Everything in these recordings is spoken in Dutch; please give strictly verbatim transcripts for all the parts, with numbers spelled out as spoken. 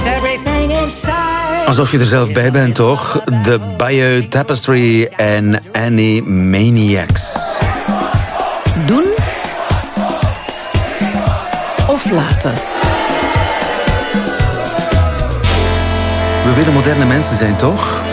Alsof je er zelf bij bent, toch? The Bayeux Tapestry en Animaniacs. Doen of laten? We willen moderne mensen zijn, toch?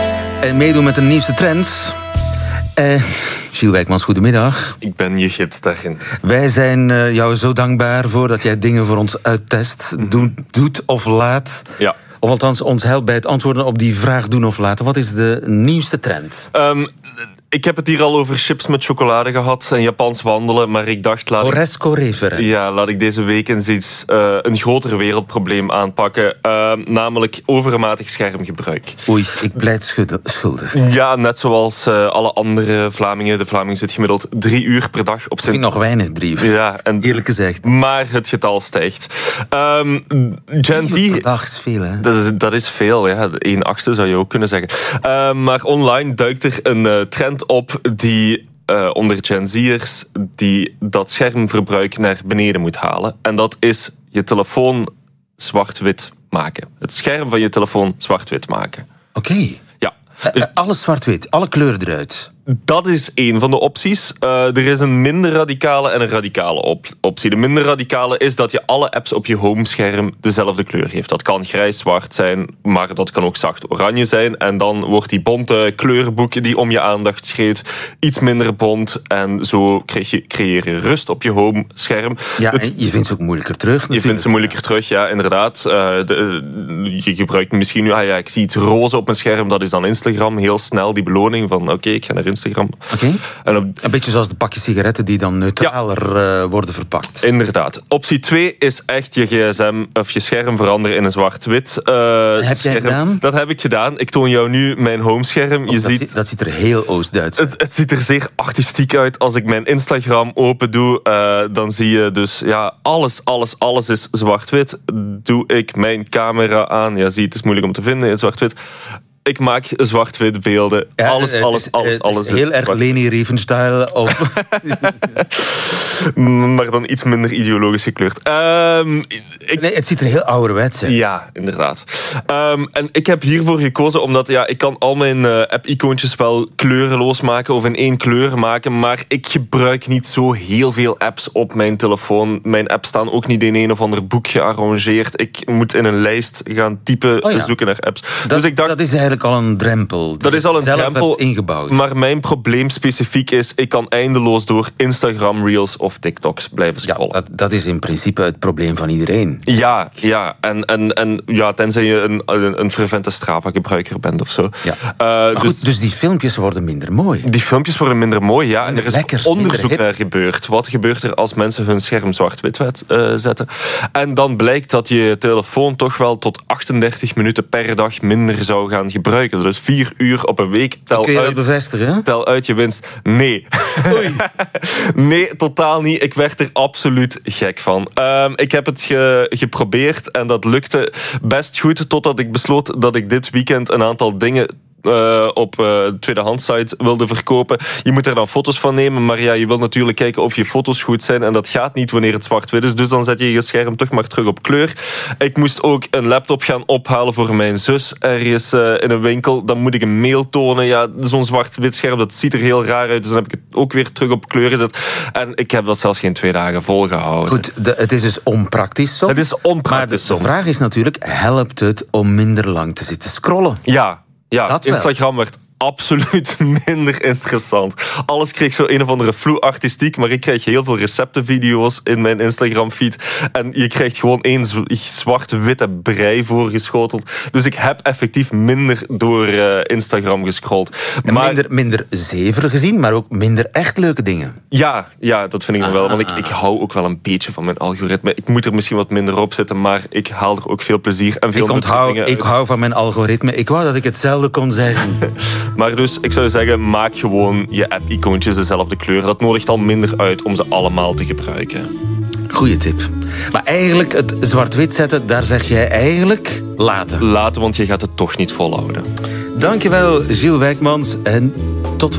En meedoen met de nieuwste trends. Eh... Gilles Wijkmans, goedemiddag. Ik ben je gids daarin. Wij zijn uh, jou zo dankbaar voor dat jij dingen voor ons uittest. Mm-hmm. Doet, doet of laat. Ja. Of althans ons helpt bij het antwoorden op die vraag doen of laten. Wat is de nieuwste trend? Um, ik heb het hier al over chips met chocolade gehad en Japans wandelen, maar ik dacht... Laat Oresco referent. Ja, laat ik deze week eens iets, uh, een groter wereldprobleem aanpakken. Uh, namelijk overmatig schermgebruik. Oei, ik pleit schuldig. Ja, net zoals uh, alle andere Vlamingen. De Vlaming zit gemiddeld drie uur per dag op zijn... Ik vind nog weinig, drie uur. Ja, en... Eerlijk gezegd. Maar het getal stijgt. Um, Gen Z... Per dag is veel, hè? Dat is, dat is veel, ja. één achtste zou je ook kunnen zeggen. Uh, maar online duikt er een uh, trend op die uh, onder Gen Z'ers die dat schermverbruik naar beneden moet halen. En dat is je telefoon zwart-wit maken. Het scherm van je telefoon zwart-wit maken. Oké. Okay. Ja. Dus... Alles zwart-wit, alle kleuren eruit. Dat is één van de opties. Uh, er is een minder radicale en een radicale op- optie. De minder radicale is dat je alle apps op je homescherm dezelfde kleur geeft. Dat kan grijs-zwart zijn, maar dat kan ook zacht oranje zijn. En dan wordt die bonte kleurenboek die om je aandacht schreeuwt iets minder bont. En zo krijg je, creëer je rust op je homescherm. Ja, Het, en je vindt ze ook moeilijker terug natuurlijk. Je vindt ze moeilijker terug, ja, inderdaad. Uh, de, je gebruikt misschien nu... Ah ja, ik zie iets roze op mijn scherm. Dat is dan Instagram. Heel snel die beloning van... Oké, okay, ik ga naar Instagram. Okay. En op... Een beetje zoals de pakjes sigaretten die dan neutraler ja. uh, worden verpakt. Inderdaad. Optie twee is echt je gsm of je scherm veranderen in een zwart-wit uh, heb scherm. jij gedaan? Dat heb ik gedaan. Ik toon jou nu mijn homescherm. Je dat, ziet, ziet, dat ziet er heel Oost-Duits uit. Het, het ziet er zeer artistiek uit. Als ik mijn Instagram open doe, uh, dan zie je dus ja, alles, alles, alles is zwart-wit. Doe ik mijn camera aan. Ja, zie je, het is moeilijk om te vinden in zwart-wit. Ik maak zwart-wit beelden. Ja, alles, alles, alles, alles. Het is heel is erg Leni Riefenstahl. Of... maar dan iets minder ideologisch gekleurd. Um, ik... Nee, het ziet er heel ouderwets uit. Ja, inderdaad. Um, en ik heb hiervoor gekozen omdat ja, ik kan al mijn uh, app-icoontjes wel kleurenloos maken of in één kleur maken, maar ik gebruik niet zo heel veel apps op mijn telefoon. Mijn apps staan ook niet in een of ander boek gearrangeerd. Ik moet in een lijst gaan typen, oh ja. zoeken naar apps. Dat, dus ik dacht, dat is eigenlijk al een drempel. Dat is al een drempel ingebouwd. Maar mijn probleem specifiek is, ik kan eindeloos door Instagram Reels of TikToks blijven scrollen. Ja, dat, dat is in principe het probleem van iedereen. Ja, ja. En, en, en ja, tenzij je een, een, een fervente Strava-gebruiker bent of zo. Ja. Uh, dus, goed, dus die filmpjes worden minder mooi. Die filmpjes worden minder mooi, ja. Minder en er is lekker, onderzoek naar gebeurd. Wat gebeurt er als mensen hun scherm zwart-wit uh, zetten? En dan blijkt dat je telefoon toch wel tot achtendertig minuten per dag minder zou gaan gebruiken. Dus vier uur op een week. Tel Kun je uit, dat bevestigen? Tel uit je winst. Nee. Oei. Nee, totaal niet. Ik werd er absoluut gek van. Um, ik heb het ge- geprobeerd en dat lukte best goed, totdat ik besloot dat ik dit weekend een aantal dingen Uh, op uh, tweedehandssite wilde verkopen. Je moet er dan foto's van nemen, maar ja, je wil natuurlijk kijken of je foto's goed zijn en dat gaat niet wanneer het zwart-wit is, dus dan zet je je scherm toch maar terug op kleur. Ik moest ook een laptop gaan ophalen voor mijn zus ergens uh, in een winkel. Dan moet ik een mail tonen. Ja, zo'n zwart-wit scherm, dat ziet er heel raar uit, dus dan heb ik het ook weer terug op kleur gezet. En ik heb dat zelfs geen twee dagen volgehouden. Goed, de, het is dus onpraktisch soms. Het is onpraktisch maar de, de vraag is natuurlijk, helpt het om minder lang te zitten scrollen? Ja. Ja, dat Instagram werd absoluut minder interessant. Alles kreeg zo een of andere vloe-artistiek, maar ik krijg heel veel receptenvideo's in mijn Instagram-feed. En je krijgt gewoon één zwart-witte brei voorgeschoteld. Dus ik heb effectief minder door uh, Instagram gescrolld. Maar... Minder, minder zever gezien, maar ook minder echt leuke dingen. Ja, ja dat vind ik nog wel. Want ik, ik hou ook wel een beetje van mijn algoritme. Ik moet er misschien wat minder op zitten, maar ik haal er ook veel plezier en veel ik onthoud, dingen uit. Ik hou van mijn algoritme. Ik wou dat ik hetzelfde kon zeggen. Maar dus, ik zou zeggen, maak gewoon je app-icoontjes dezelfde kleur. Dat nodigt al minder uit om ze allemaal te gebruiken. Goeie tip. Maar eigenlijk, het zwart-wit zetten, daar zeg jij eigenlijk laten. Laten, want je gaat het toch niet volhouden. Dankjewel, Gilles Wijkmans. En